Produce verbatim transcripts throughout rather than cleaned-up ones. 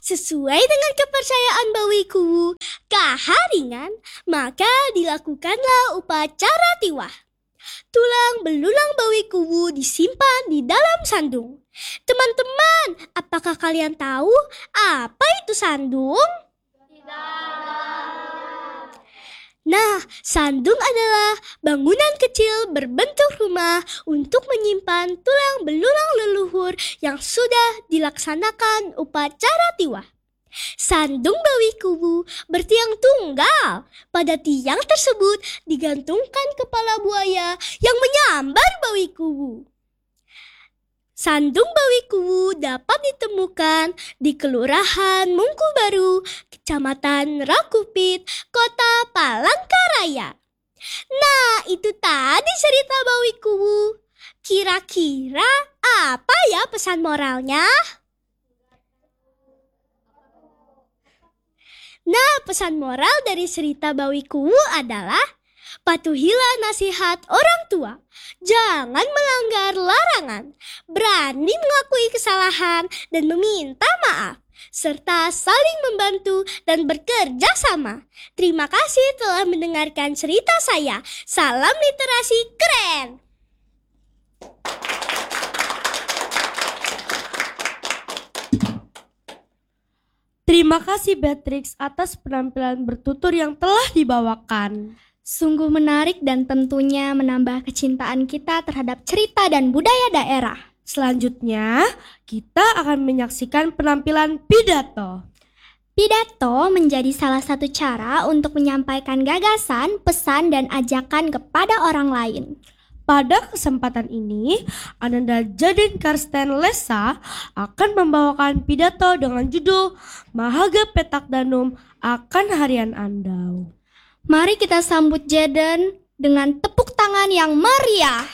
Sesuai dengan kepercayaan Bawi Kuwu, kaharingan, maka dilakukanlah upacara tiwah. Tulang belulang Bawi Kuwu disimpan di dalam sandung. Teman-teman, apakah kalian tahu apa itu sandung? Nah, sandung adalah bangunan kecil berbentuk rumah untuk menyimpan tulang belulang leluhur yang sudah dilaksanakan upacara tiwah. Sandung Bawi Kuwu bertiang tunggal. Pada tiang tersebut digantungkan kepala buaya yang menyambar Bawi Kuwu. Sandung Bawi Kuwu dapat ditemukan di Kelurahan Mungkubaru, Kecamatan Rakupit, Kota Palangkaraya. Nah, itu tadi cerita Bawi Kuwu. Kira-kira apa ya pesan moralnya? Nah, pesan moral dari cerita Bawi Kuwu adalah patuhilah nasihat orang tua. Jangan melanggar larangan. Berani mengakui kesalahan dan meminta maaf. Serta saling membantu dan bekerja sama. Terima kasih telah mendengarkan cerita saya. Salam literasi keren. Terima kasih Beatrix atas penampilan bertutur yang telah dibawakan. Sungguh menarik dan tentunya menambah kecintaan kita terhadap cerita dan budaya daerah. Selanjutnya, kita akan menyaksikan penampilan pidato. Pidato menjadi salah satu cara untuk menyampaikan gagasan, pesan, dan ajakan kepada orang lain. Pada kesempatan ini, Ananda Jadin Karsten Lesa akan membawakan pidato dengan judul Mahaga Petak Danum akan Harian Andau. Mari kita sambut Jaden dengan tepuk tangan yang meriah.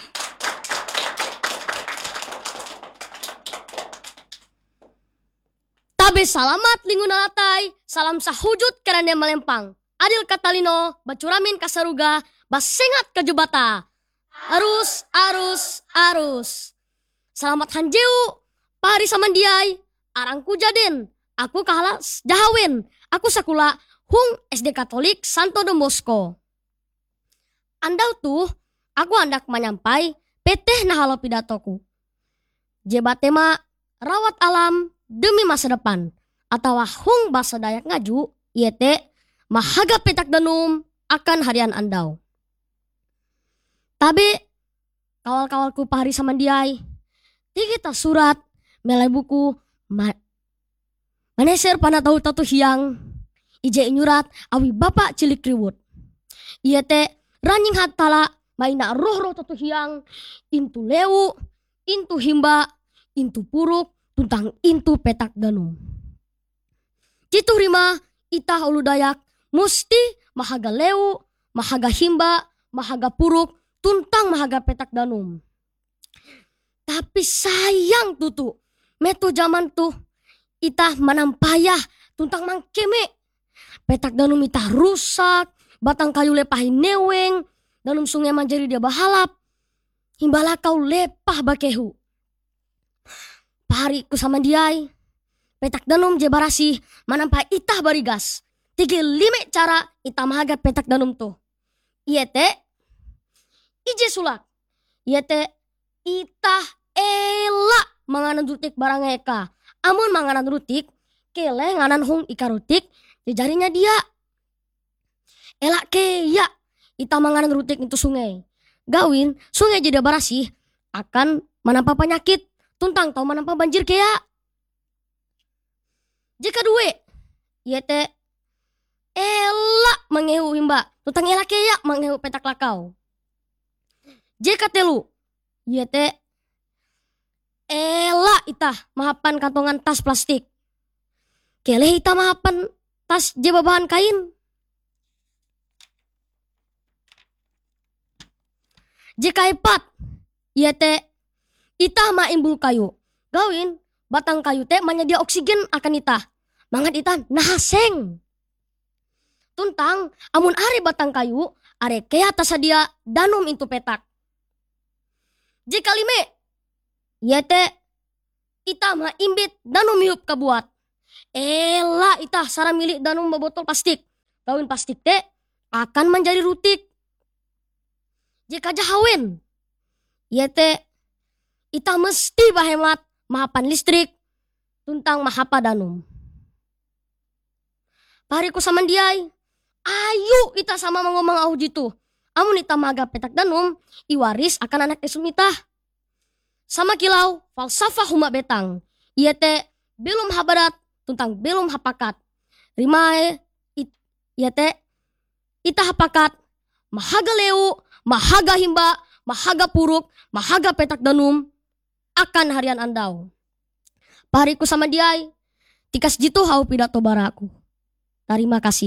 Tabe salamat lingun alatai, salam sahujud karena melempang. Adil Katalino, bacuramin kasaruga, basengat kejubata. Arus, arus, arus. Selamat hanjeu, pari samandiai, arangku Jaden, aku kahalas jahawin, aku sakula hung S D Katolik Santo Don Bosco. Andau tuh, aku hendak menyampai peteh nahalo pidatoku. Jebatema rawat alam demi masa depan, atau hung bahasa Dayak ngaju, yete mahaga petak danum akan harian andau. Tapi kawal-kawalku pahari samandiai, tigita surat melai buku ma- maneser pana tahu tatu hiang ije inyurat awi bapak cilik riwut. Iya te ranjing hatala maina roh-roh tatu hiang intu lewu, intu himba, intu puruk, tuntang intu petak danum. Citu rima itah ulu Dayak musti mahaga lewu, mahaga himba, mahaga puruk, tuntang mahaga petak danum. Tapi sayang tutu, metu zaman tuh itah manampayah tuntang mangkeme. Petak danum itah rusak, batang kayu lepahin neweng, danum sungai manjari dia bahalap. Himbala kau lepah bakehu. Pahari ku sama diai, petak danum je barasi manampai itah barigas. Tiga lima cara itah mahaga petak danum tuh. Iya te, ije sulak. Iya te, itah elak manganan rutik barang eka. Amun manganan rutik, kele nganan hung ika rutik, jarinya dia. Elak keya, itah manganan rutik itu sungai. Gawin, sungai jadi barasih akan menampa penyakit, tuntang tau menampa banjir keya. Jika duwe, iya te, elak mengehu himba, tuntang elak keya mengehu petak lakau. Jika telu, iya te, elak itah mahapan kantongan tas plastik. Keleh itah mahapan tas jeba bahan kain. Jika epat, iya te, itah ma imbul kayu. Gawin, batang kayu te menyedia oksigen akan itah. Mangat itah nahaseng. Tuntang, amun are batang kayu, are kea tasadia danum itu petak. Jika lime, iya te, itah ma imbit danum hiup kabuat. Ela itah sara milik danum botol plastik. Daun plastik teh akan menjadi rutik. Jika jahawen, ya teh itah mesti bahemat mahapan listrik tuntang mahapa danum. Pariku sama diai, ayo itah sama mengomong au jitu. Amun itah maga petak danum, iwaris akan anak esum itah. Sama kilau falsafah huma betang, ia teh belum habadat tuntang belum hapakat. Rimae ia teh itah hapakat mahaga leu, mahaga himba, mahaga puruk, mahaga petak danum akan harian andau. Pariku sama diai, tikas jitu hau pidato baraku. Terima kasih.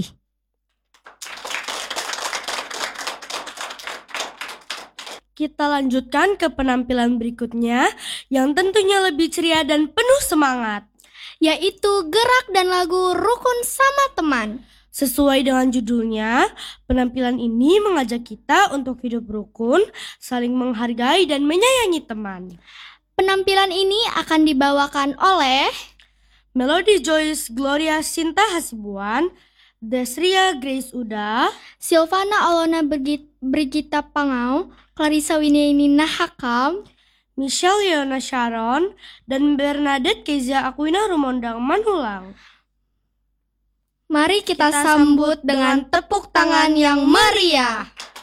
Kita lanjutkan ke penampilan berikutnya yang tentunya lebih ceria dan penuh semangat, yaitu gerak dan lagu Rukun Sama Teman. Sesuai dengan judulnya, penampilan ini mengajak kita untuk hidup rukun, saling menghargai dan menyayangi teman. Penampilan ini akan dibawakan oleh Melody Joyce Gloria Sinta Hasibuan, Desria Grace Uda, Silvana Alona Brigita Pangau, Clarissa Winnie Nahakam, Michelle Yona Sharon, dan Bernadette Kezia Aquina Rumondang Manhulang. Mari kita, Kita sambut sambut dengan tepuk tangan yang meriah.